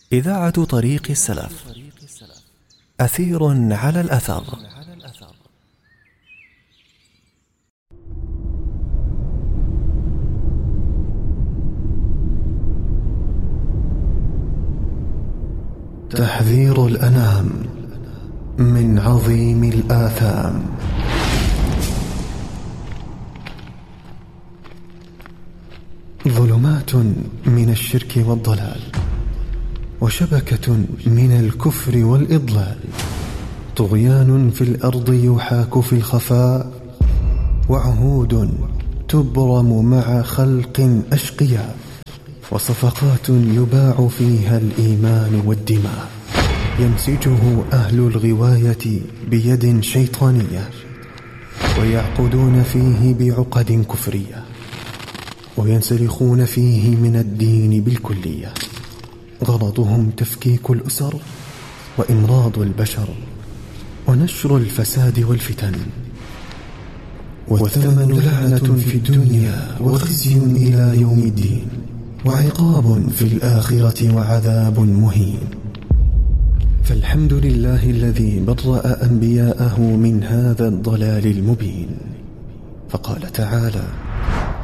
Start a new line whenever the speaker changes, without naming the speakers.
إذاعة طريق السلف. أثير على الأثر.
تحذير الأنام من عظيم الآثام. ظلمات من الشرك والضلال، وشبكة من الكفر والإضلال، طغيان في الأرض يحاك في الخفاء، وعهود تبرم مع خلق أشقياء، وصفقات يباع فيها الإيمان والدماء، يمسجه أهل الغواية بيد شيطانية، ويعقدون فيه بعقد كفرية، وينسلخون فيه من الدين بالكلية. غرضهم تفكيك الأسر وإمراض البشر ونشر الفساد والفتن، والثمن لعنة في الدنيا وخزي إلى يوم الدين، وعقاب في الآخرة وعذاب مهين. فالحمد لله الذي برأ أنبياءه من هذا الضلال المبين. فقال تعالى: